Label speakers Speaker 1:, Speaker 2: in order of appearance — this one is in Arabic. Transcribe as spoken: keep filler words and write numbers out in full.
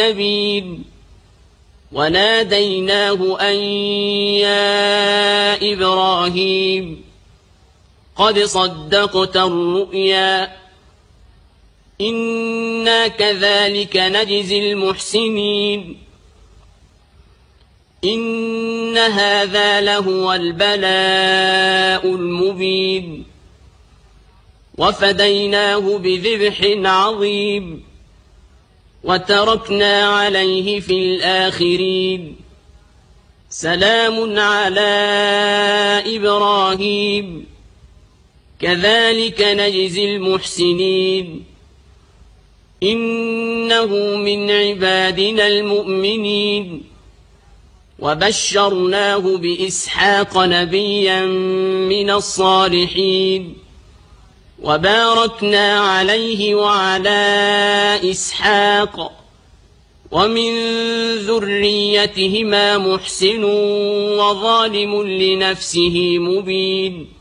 Speaker 1: سبيل وناديناه أن يا إبراهيم قد صدقت الرؤيا إنا كذلك نجزي المحسنين إن هذا لهو البلاء المبين وفديناه بذبح عظيم وتركنا عليه في الآخرين سلام على إبراهيم كذلك نجزي المحسنين إنه من عبادنا المؤمنين وبشرناه بإسحاق نبيا من الصالحين وباركنا عليه وعلى إسحاق ومن ذريتهما محسن وظالم لنفسه مبين